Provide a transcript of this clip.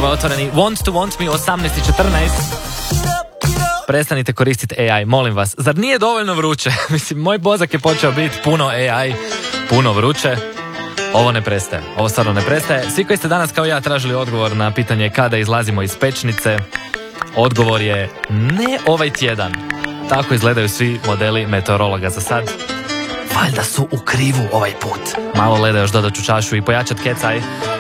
ovo je Otvoreni. Want to want me 18:14. Prestanite koristiti AI, molim vas. Zar nije dovoljno vruće? Mislim, moj mozak je počeo biti puno AI, puno vruće. Ovo ne prestaje. Ovo stvarno ne prestaje. Svi koji ste danas kao ja tražili odgovor na pitanje kada izlazimo iz pečnice, odgovor je ne ovaj tjedan. Tako izgledaju svi modeli meteorologa za sad. Valjda su u krivu ovaj put. Malo leda još dodat ću čašu i pojačat kecaj.